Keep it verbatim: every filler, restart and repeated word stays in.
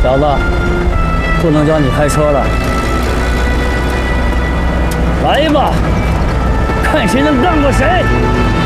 小子，不能叫你开车了，来吧，看谁能干过谁！